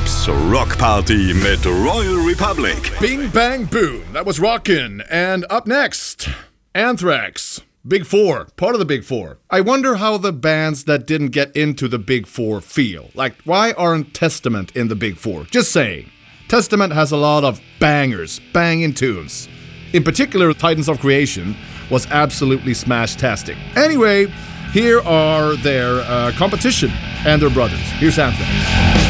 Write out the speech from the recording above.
Bobs Rockparty mit Royal Republic. Bing Bang Boom. That was rockin'. And up next, Anthrax. Big Four, part of the Big Four. I wonder how the bands that didn't get into the Big Four feel. Like, why aren't Testament in the Big Four? Just saying. Testament has a lot of bangers, banging tunes. In particular, Titans of Creation was absolutely smash-tastic. Anyway, here are their competition and their brothers. Here's Anthrax.